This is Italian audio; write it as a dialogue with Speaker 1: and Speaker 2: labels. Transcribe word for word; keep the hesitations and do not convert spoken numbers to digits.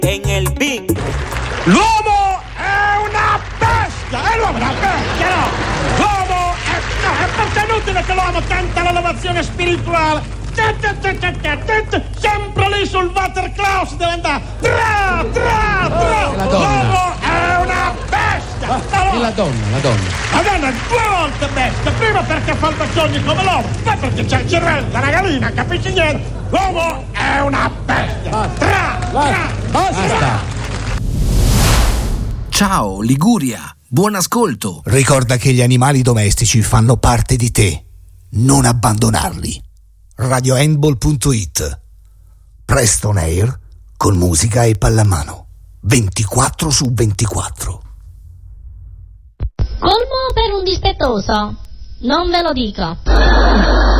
Speaker 1: en el beat.
Speaker 2: L'uomo è una bestia! E l'uomo è una bestia, no! L'uomo è... no, è perché è inutile che l'uomo tenta l'elevazione spirituale. Sempre lì sul Waterklaus deve andare. Tra, tra, tra! L'uomo è una bestia!
Speaker 3: E la donna, la donna.
Speaker 2: La donna è due volte bestia. Prima perché fa il baciogni come l'uomo, poi perché c'è il cervello, la gallina, capisci niente? L'uomo è una bestia! Tra, tra,
Speaker 3: Basta!
Speaker 4: Ciao Liguria, buon ascolto.
Speaker 5: Ricorda che gli animali domestici fanno parte di te. Non abbandonarli. radio handball punto it. Preston Air con musica e pallamano. ventiquattro su ventiquattro.
Speaker 6: Colmo per un dispettoso. Non ve lo dico.